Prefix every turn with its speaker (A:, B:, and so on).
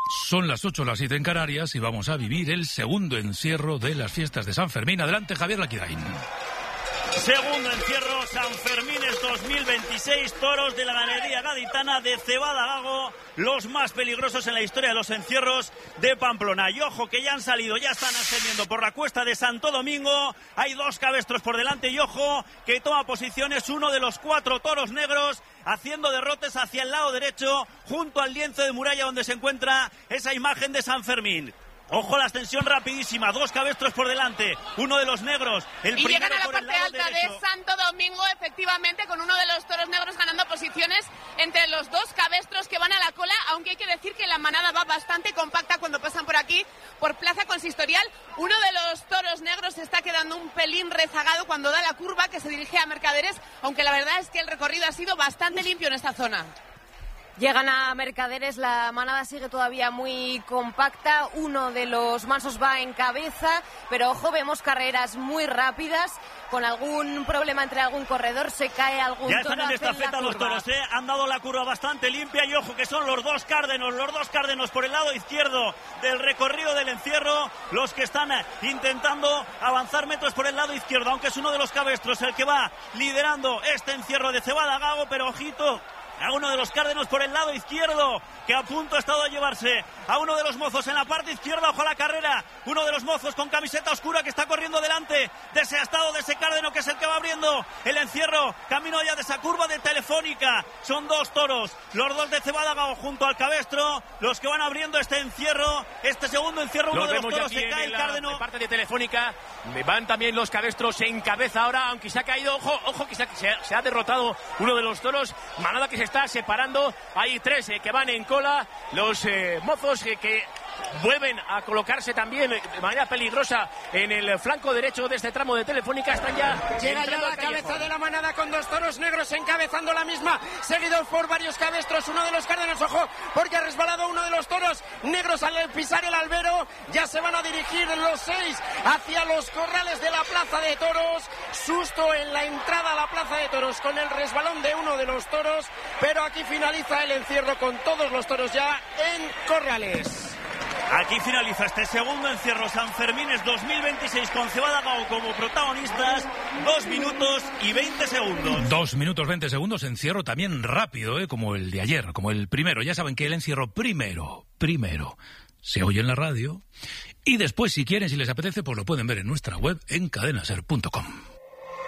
A: Son las 8, las 7 en Canarias y vamos a vivir el segundo encierro de las fiestas de San Fermín. Adelante, Javier Laquidain.
B: Segundo encierro, Sanfermines 2026, toros de la ganadería gaditana de Cebada Gago, los más peligrosos en la historia de los encierros de Pamplona. Y ojo que ya han salido, ya están ascendiendo por la cuesta de Santo Domingo, hay dos cabestros por delante y ojo que toma posiciones uno de los 4 toros negros, haciendo derrotes hacia el lado derecho, junto al lienzo de muralla donde se encuentra esa imagen de San Fermín. Ojo la ascensión rapidísima, 2 cabestros por delante, uno de los negros, el
C: y
B: primero
C: llegan a la
B: por el
C: parte
B: lado
C: alta
B: derecho.
C: de Santo Domingo, efectivamente, con uno de los toros negros ganando posiciones entre los 2 cabestros que van a la cola, aunque hay que decir que la manada va bastante compacta cuando pasan por aquí, por Plaza Consistorial. Uno de los toros negros se está quedando un pelín rezagado cuando da la curva que se dirige a Mercaderes, aunque la verdad es que el recorrido ha sido bastante limpio en esta zona.
D: Llegan a Mercaderes, la manada sigue todavía muy compacta, uno de los mansos va en cabeza, pero ojo, vemos carreras muy rápidas, con algún problema entre algún corredor, se cae algún
B: ya
D: toro.
B: Ya están en estafeta los toros, han dado la curva bastante limpia y ojo que son los dos cárdenos por el lado izquierdo del recorrido del encierro, los que están intentando avanzar metros por el lado izquierdo, aunque es uno de los cabestros el que va liderando este encierro de Cebada Gago, pero ojito a uno de los cárdenos por el lado izquierdo, que a punto ha estado de llevarse a uno de los mozos en la parte izquierda. Ojo a la carrera, uno de los mozos con camiseta oscura que está corriendo delante de ese astado, de ese cárdeno, que es el que va abriendo el encierro, camino ya de esa curva de Telefónica. Son 2 toros, los 2 de Cebada Gago junto al cabestro, los que van abriendo este encierro, este segundo encierro. Uno de los toros, se cae el cárdeno.
E: En parte de Telefónica van también los cabestros en cabeza ahora, aunque se ha caído, ojo que se ha derrotado uno de los toros, manada que se está separando, hay 3 que van en cola, los mozos que vuelven a colocarse también de manera peligrosa en el flanco derecho de este tramo de Telefónica, están ya...
F: Llega ya la cabeza de la manada con 2 toros negros encabezando la misma, seguidos por varios cabestros, uno de los cárdenos, ojo, porque ha resbalado uno de los toros negros al pisar el albero, ya se van a dirigir los 6 hacia los corrales de la Plaza de Toros, susto en la entrada a la Plaza de Toros con el resbalón de uno de los toros, pero aquí finaliza el encierro con todos los toros ya en corrales.
B: Aquí finaliza este segundo encierro Sanfermines 2026 con Cebada Gago como protagonistas. 2 minutos y 20 segundos.
A: 2 minutos 20 segundos, encierro también rápido, como el de ayer, como el primero. Ya saben que el encierro primero se oye en la radio y después, si quieren, si les apetece, pues lo pueden ver en nuestra web en cadenaser.com.